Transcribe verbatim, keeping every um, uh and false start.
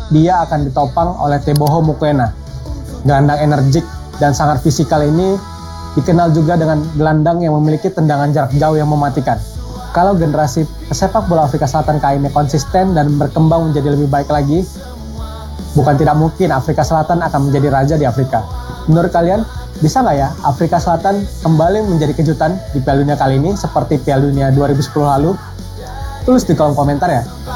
dia akan ditopang oleh Teboho Mokoena. Gelandang energik dan sangat fisikal ini dikenal juga dengan gelandang yang memiliki tendangan jarak jauh yang mematikan. Kalau generasi pesepak bola Afrika Selatan kali ini konsisten dan berkembang menjadi lebih baik lagi, bukan tidak mungkin Afrika Selatan akan menjadi raja di Afrika. Menurut kalian, bisa nggak ya Afrika Selatan kembali menjadi kejutan di Piala Dunia kali ini seperti Piala Dunia dua ribu sepuluh lalu? Tulis di kolom komentar ya.